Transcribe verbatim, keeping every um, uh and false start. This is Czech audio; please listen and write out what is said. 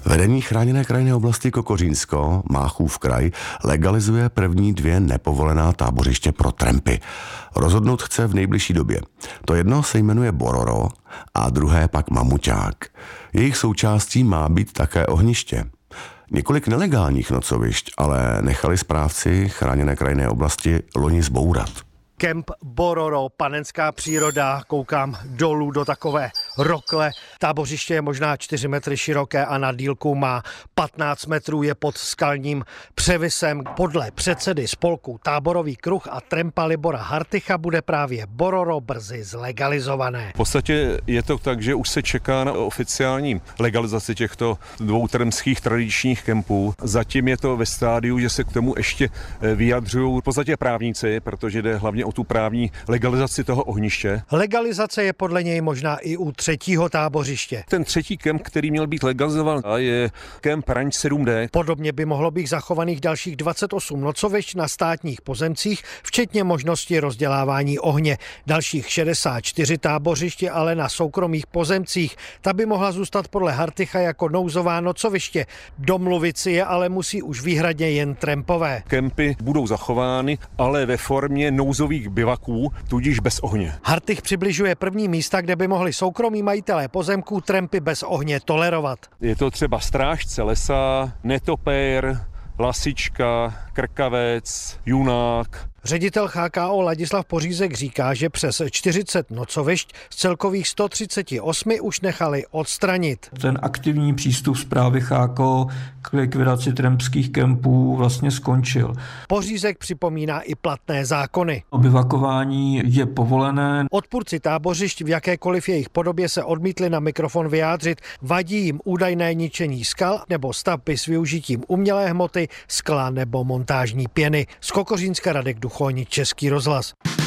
Vedení chráněné krajinné oblasti Kokořínsko, Máchův kraj, legalizuje první dvě nepovolená tábořiště pro trampy. Rozhodnout chce v nejbližší době. To jedno se jmenuje Bororo a druhé pak Mamuťák. Jejich součástí má být také ohniště. Několik nelegálních nocovišť ale nechali správci chráněné krajinné oblasti loni zbourat. Kemp Bororo, panenská příroda, koukám dolů do takové rokle. Tábořiště je možná čtyři metry široké a na dílku má patnáct metrů, je pod skalním převisem. Podle předsedy spolku Táborový kruh a trampa Libora Hartycha bude právě Bororo brzy zlegalizované. V podstatě je to tak, že už se čeká na oficiální legalizaci těchto dvou trampských tradičních kempů. Zatím je to ve stádiu, že se k tomu ještě vyjadřují v podstatě právníci, protože jde hlavně o tu právní legalizaci toho ohniště. Legalizace je podle něj možná i u třetího tábořiště. Ten třetí kemp, který měl být legalizován, je kemp Ranch sedm dé. Podobně by mohlo být zachovaných dalších dvacet osm nocovišť na státních pozemcích, včetně možnosti rozdělávání ohně. Dalších šedesát čtyři tábořiště ale na soukromých pozemcích. Ta by mohla zůstat podle Hartycha jako nouzová nocoviště. Domluvit si je ale musí už výhradně jen trampové. Kempy budou zachovány, ale ve formě nouzových bivaků, tudíž bez ohně. Hartych přibližuje první místa, kde by mohli soukromí majitelé pozemků trampy bez ohně tolerovat. Je to třeba Strážce lesa, Netopér, Lasička, Krkavec, Junák. Ředitel H K O Ladislav Pořízek říká, že přes čtyřicet nocovišť z celkových sto třicet osm už nechali odstranit. Ten aktivní přístup správy H K O k likvidaci trampských kempů vlastně skončil. Pořízek připomíná i platné zákony. Obyvakování je povolené. Odpůrci tábořišť v jakékoliv jejich podobě se odmítli na mikrofon vyjádřit. Vadí jim údajné ničení skal nebo stavby s využitím umělé hmoty, skla nebo montážní pěny. Z Kokořínska Radek Duchoň, Český rozhlas.